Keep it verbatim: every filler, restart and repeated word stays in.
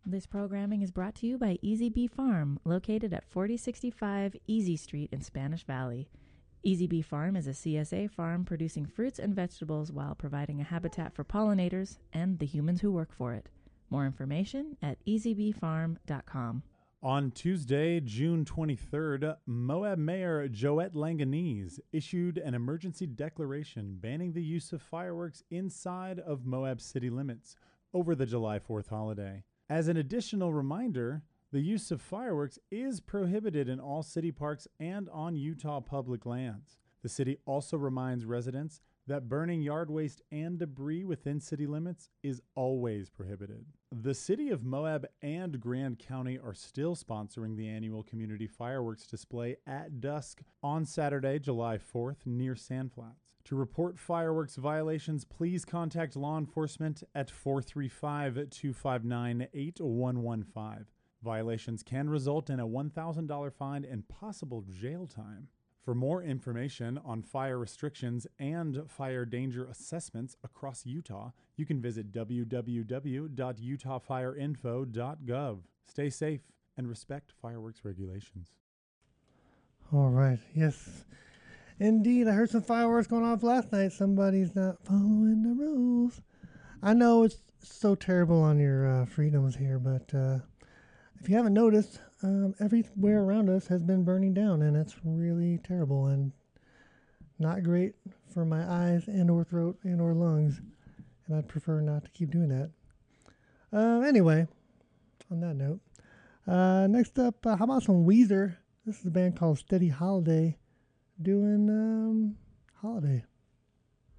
This programming is brought to you by Easy Bee Farm, located at forty sixty-five Easy Street in Spanish Valley. Easy Bee Farm is a C S A farm producing fruits and vegetables while providing a habitat for pollinators and the humans who work for it. More information at easy bee farm dot com. On Tuesday, June twenty-third, Moab Mayor Joette Langanese issued an emergency declaration banning the use of fireworks inside of Moab city limits over the July fourth holiday. As an additional reminder, the use of fireworks is prohibited in all city parks and on Utah public lands. The city also reminds residents that burning yard waste and debris within city limits is always prohibited. The city of Moab and Grand County are still sponsoring the annual community fireworks display at dusk on Saturday, July fourth, near Sand Flats. To report fireworks violations, please contact law enforcement at four three five, two five nine, eight one one five. Violations can result in a one thousand dollars fine and possible jail time. For more information on fire restrictions and fire danger assessments across Utah, you can visit w w w dot utah fire info dot gov. Stay safe and respect fireworks regulations. All right. Yes, indeed. I heard some fireworks going off last night. Somebody's not following the rules. I know it's so terrible on your uh, freedoms here, but uh, if you haven't noticed, um, everywhere around us has been burning down, and it's really terrible and not great for my eyes and or throat and or lungs, and I'd prefer not to keep doing that. Uh, anyway, on that note, uh, next up, uh, how about some Weezer? This is a band called Steady Holiday doing um, Holiday.